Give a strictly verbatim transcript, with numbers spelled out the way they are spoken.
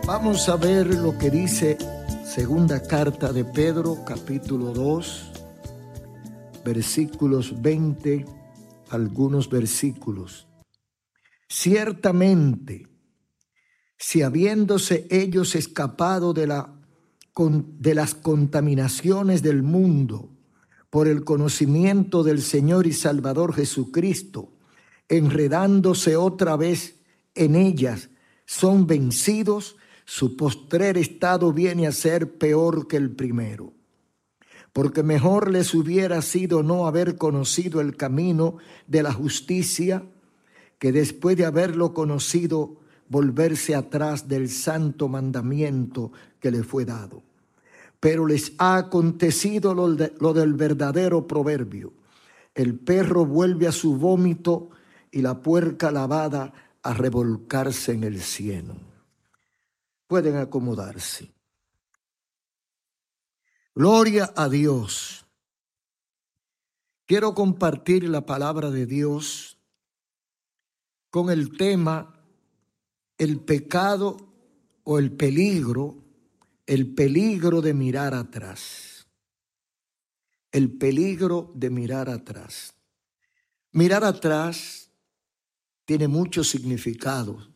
Vamos a ver lo que dice segunda carta de Pedro, capítulo dos, versículos veinte, algunos versículos. Ciertamente, si habiéndose ellos escapado de, la, de las contaminaciones del mundo por el conocimiento del Señor y Salvador Jesucristo, enredándose otra vez en ellas, son vencidos, su postrer estado viene a ser peor que el primero. Porque mejor les hubiera sido no haber conocido el camino de la justicia, que después de haberlo conocido, volverse atrás del santo mandamiento que le fue dado. Pero les ha acontecido lo, de, lo del verdadero proverbio: el perro vuelve a su vómito y la puerca lavada a revolcarse en el cieno. Pueden acomodarse. Gloria a Dios. Quiero compartir la palabra de Dios con el tema el pecado o el peligro, el peligro de mirar atrás. El peligro de mirar atrás. Mirar atrás tiene muchos significados.